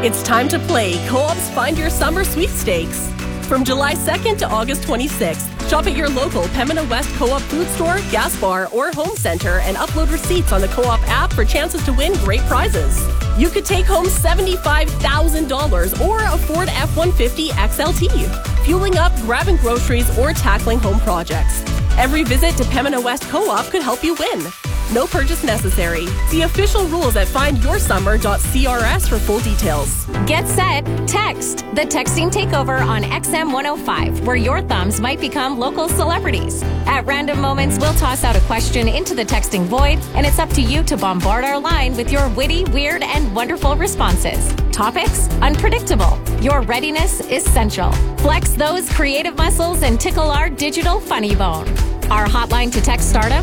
It's time to play Co-op's Find Your Summer Sweepstakes. From July 2nd to August 26th, shop at your local Pembina West Co-op food store, gas bar, or home center and upload receipts on the Co-op app for chances to win great prizes. You could take home $75,000 or a Ford F-150 XLT, fueling up, grabbing groceries, or tackling home projects. Every visit to Pembina West Co-op could help you win. No purchase necessary. See official rules at findyoursummer.crs for full details. Get set, text. The texting takeover on XM 105, where your thumbs might become local celebrities. At random moments, we'll toss out a question into the texting void, and it's up to you to bombard our line with your witty, weird, and wonderful responses. Topics? Unpredictable. Your readiness is central. Flex those creative muscles and tickle our digital funny bone. Our hotline to text stardom,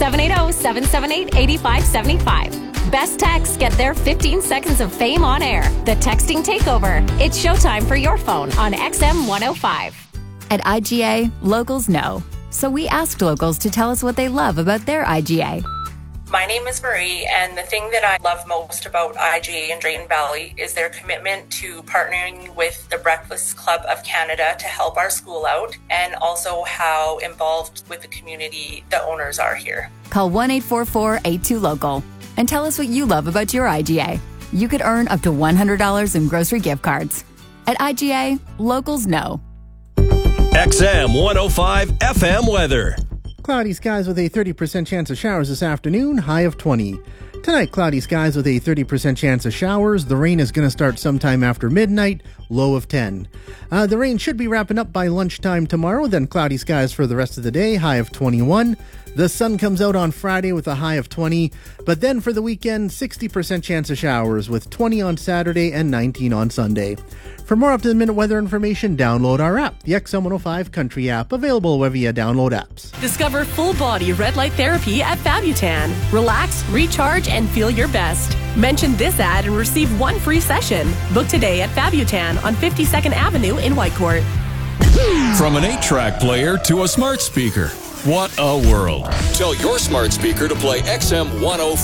780-778-8575. Best texts get their 15 seconds of fame on air. The texting takeover. It's showtime for your phone on XM 105. At IGA, locals know. So we asked locals to tell us what they love about their IGA. My name is Marie, and the thing that I love most about IGA in Drayton Valley is their commitment to partnering with the Breakfast Club of Canada to help our school out, and also how involved with the community the owners are here. Call 1-844-82-LOCAL and tell us what you love about your IGA. You could earn up to $100 in grocery gift cards. At IGA, locals know. XM 105 FM weather. Cloudy skies with a 30% chance of showers this afternoon, high of 20. Tonight, cloudy skies with a 30% chance of showers. The rain is going to start sometime after midnight, low of 10. The rain should be wrapping up by lunchtime tomorrow, then cloudy skies for the rest of the day, high of 21. The sun comes out on Friday with a high of 20, but then for the weekend, 60% chance of showers with 20 on Saturday and 19 on Sunday. For more up-to-the-minute weather information, download our app, the XM 105 Country app, available wherever you download apps. Discover full-body red light therapy at Fabutan. Relax, recharge, and feel your best. Mention this ad and receive one free session. Book today at Fabutan on 52nd Avenue in Whitecourt. From an 8-track player to a smart speaker. What a world. Tell your smart speaker to play XM 105.